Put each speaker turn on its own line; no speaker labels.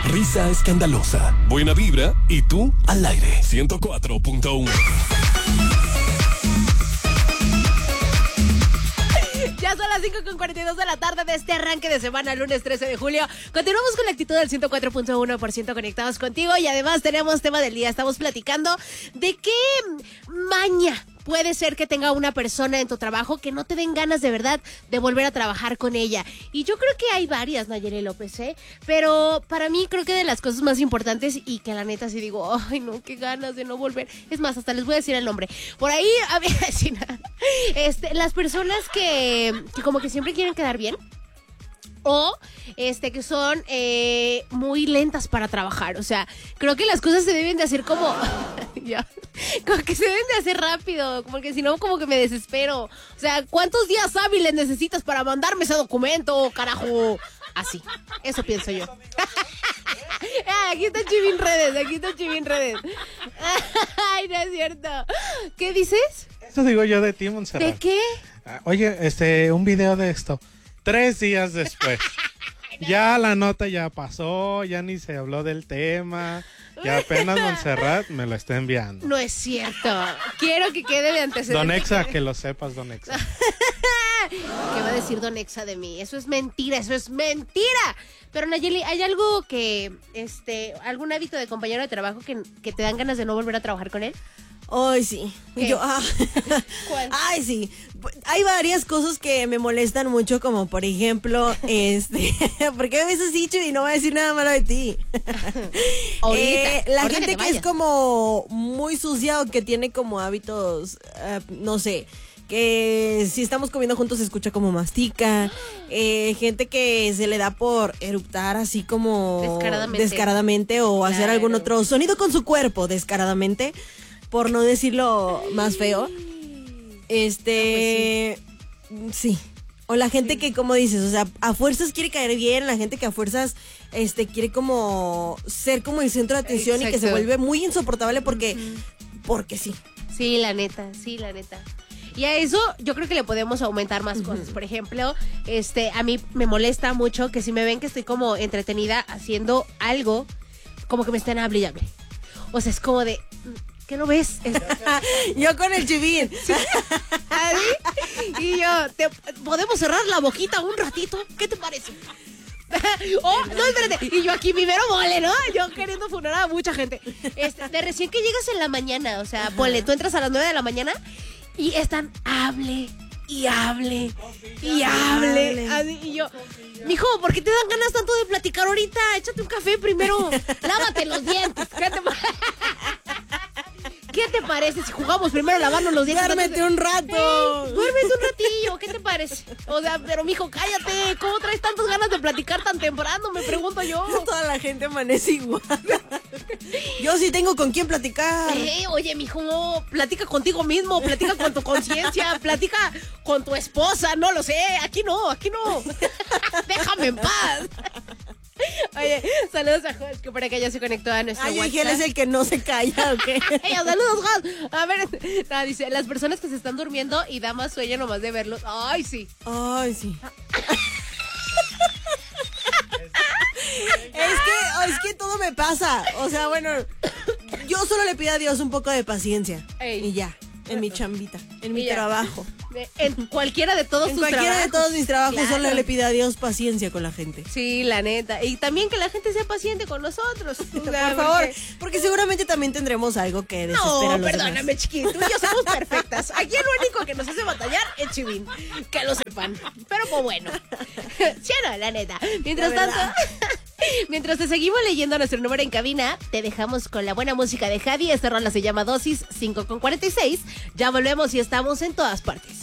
Risa escandalosa, buena vibra y tú al aire. 104.1.
Ya son las 5:42 de la tarde de este arranque de semana, lunes 13 de julio. Continuamos con la actitud del 104.1% conectados contigo y además tenemos tema del día. Estamos platicando de qué maña puede ser que tenga una persona en tu trabajo que no te den ganas de verdad de volver a trabajar con ella. Y yo creo que hay varias, Nayeli López, pero para mí creo que de las cosas más importantes y que la neta sí digo, ay no, qué ganas de no volver. Es más, hasta les voy a decir el nombre. Por ahí, a ver, las personas que como que siempre quieren quedar bien. O que son muy lentas para trabajar. O sea, creo que las cosas se deben de hacer como como que se deben de hacer rápido, porque si no como que me desespero. O sea, ¿cuántos días hábiles necesitas para mandarme ese documento, carajo? Así, eso pienso yo. Aquí está Chivín Redes. Ay, no es cierto. ¿Qué dices?
Eso digo yo de ti, Montserrat.
¿De qué?
Oye, un video de esto. 3 días después. Ya la nota ya pasó, ya ni se habló del tema. Ya apenas Montserrat me lo está enviando.
No es cierto. Quiero que quede de antecedente.
Don Exa, que lo sepas, Don Exa.
¿Qué va a decir Don Exa de mí? Eso es mentira. Pero Nayeli, ¿hay algo que, algún hábito de compañero de trabajo que te dan ganas de no volver a trabajar con él?
Ay, sí.
¿Qué?
¿Cuál? Ay, sí. Hay varias cosas que me molestan mucho, como por ejemplo, ¿por qué me ves así, Chuy? No voy a decir nada malo de ti. La gente que es como muy sucia o que tiene como hábitos, no sé, que si estamos comiendo juntos se escucha como mastica, gente que se le da por eruptar así como descaradamente o hacer algún otro sonido con su cuerpo descaradamente, por no decirlo más feo. Sí. O la gente que, como dices, o sea, a fuerzas quiere caer bien, la gente que a fuerzas quiere como ser como el centro de atención. Exacto. Y que se vuelve muy insoportable porque sí.
Sí, la neta. Y a eso yo creo que le podemos aumentar más cosas. Por ejemplo, a mí me molesta mucho que si me ven que estoy como entretenida haciendo algo, como que me estén hable y hable. O sea, es como de... ¿Qué no ves?
Yo con el Chivín.
¿Sí? Y yo, ¿podemos cerrar la boquita un ratito? ¿Qué te parece? No, espérate. Y yo aquí mi mero mole, ¿no? Yo queriendo funar a mucha gente. De recién que llegas en la mañana, o sea, ponle, tú entras a las 9 de la mañana y están hable. Así, y yo, mijo, ¿por qué te dan ganas tanto de platicar ahorita? Échate un café primero, lávate los dientes. ¿Qué te parece si jugamos primero lavando los dientes?
Duérmete un rato.
Duérmete un ratillo, ¿qué te parece? O sea, pero mijo, cállate. ¿Cómo traes tantas ganas de platicar tan temprano? Me pregunto yo.
Toda la gente amanece igual. Yo sí tengo con quién platicar.
Oye, mijo, platica contigo mismo, platica con tu conciencia, platica con tu esposa, no lo sé. Aquí no. Déjame en paz. Oye, saludos a Jos, que por acá ya se conectó a nuestro WhatsApp.
Él es el que no se calla, ¿ok?
Saludos, Jos. A ver, dice, las personas que se están durmiendo y da más sueño nomás de verlos. Ay, sí.
Es que todo me pasa. O sea, bueno, yo solo le pido a Dios un poco de paciencia. Y ya. En mi chambita, en mi trabajo.
En cualquiera de todos tus trabajos.
En cualquiera de todos mis trabajos,
claro.
Solo le pido a Dios paciencia con la gente.
Sí, la neta. Y también que la gente sea paciente con nosotros.
Por favor, porque seguramente también tendremos algo que desespera a los
perdóname, demás. Chiquito, tú y yo somos perfectas. Aquí lo único que nos hace batallar es Chivín. Que lo sepan. Pero pues bueno. Sí, no, la neta. Mientras tanto... Mientras te seguimos leyendo nuestro número en cabina, te dejamos con la buena música de Javi. Esta rola se llama Dosis 5:46. Ya volvemos y estamos en todas partes.